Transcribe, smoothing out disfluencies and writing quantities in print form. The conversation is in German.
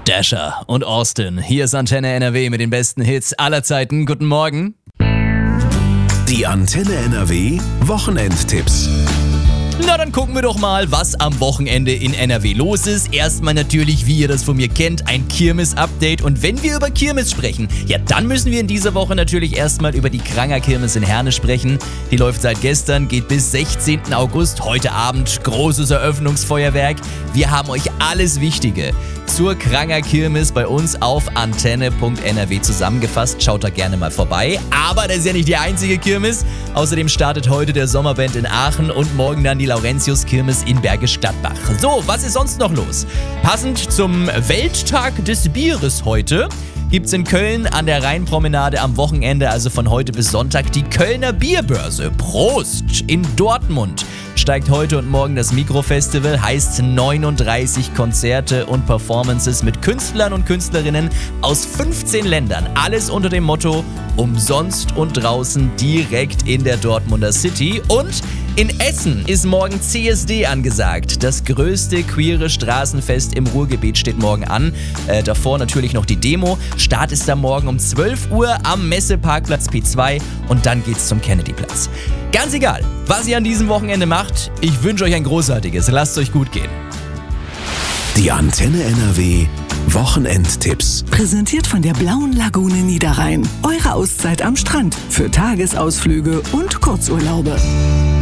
Dasher und Austin. Hier ist Antenne NRW mit den besten Hits aller Zeiten. Guten Morgen. Die Antenne NRW Wochenendtipps. Na, dann gucken wir doch mal, was am Wochenende in NRW los ist. Erstmal natürlich, wie ihr das von mir kennt, ein Kirmes-Update. Und wenn wir über Kirmes sprechen, ja, dann müssen wir in dieser Woche natürlich erstmal über die Kranger-Kirmes in Herne sprechen. Die läuft seit gestern, geht bis 16. August. Heute Abend großes Eröffnungsfeuerwerk. Wir haben euch alles Wichtige zur Kranger Kirmes bei uns auf antenne.nrw zusammengefasst. Schaut da gerne mal vorbei. Aber das ist ja nicht die einzige Kirmes. Außerdem startet heute der Sommerband in Aachen und morgen dann die Laurentius-Kirmes in Bergisch Gladbach. So, was ist sonst noch los? Passend zum Welttag des Bieres heute gibt's in Köln an der Rheinpromenade am Wochenende, also von heute bis Sonntag, die Kölner Bierbörse. Prost! In Dortmund steigt heute und morgen das Mikrofestival, heißt 39 Konzerte und Performances mit Künstlern und Künstlerinnen aus 15 Ländern. Alles unter dem Motto umsonst und draußen direkt in der Dortmunder City. Und in Essen ist morgen CSD angesagt. Das größte queere Straßenfest im Ruhrgebiet steht morgen an. Davor natürlich noch die Demo. Start ist da morgen um 12 Uhr am Messeparkplatz P2 und dann geht's zum Kennedyplatz. Ganz egal, was ihr an diesem Wochenende macht, ich wünsche euch ein großartiges. Lasst es euch gut gehen. Die Antenne NRW Wochenendtipps. Präsentiert von der Blauen Lagune Niederrhein. Eure Auszeit am Strand für Tagesausflüge und Kurzurlaube.